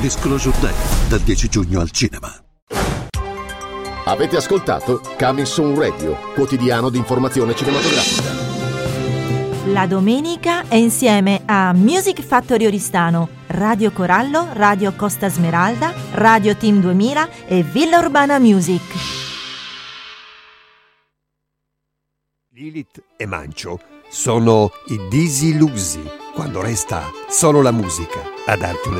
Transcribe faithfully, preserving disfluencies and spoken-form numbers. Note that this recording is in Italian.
Disclosure Day, dal dieci giugno al cinema. Avete ascoltato Coming Soon Radio, quotidiano di informazione cinematografica. La domenica è insieme a Music Factory Oristano, Radio Corallo, Radio Costa Smeralda, Radio Team duemila e Villa Urbana Music. Lilith e Mancio sono i disillusi quando resta solo la musica a darti una